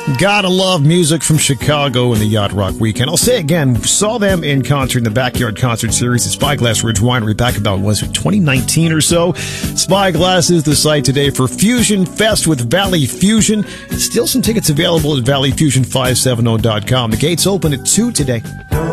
Gotta love music from Chicago and the Yacht Rock Weekend. I'll say again, saw them in concert in the Backyard Concert Series at Spyglass Ridge Winery back about, 2019 or so? Spyglass is the site today for Fusion Fest with Valley Fusion. Still some tickets available at valleyfusion570.com. The gates open at 2 today.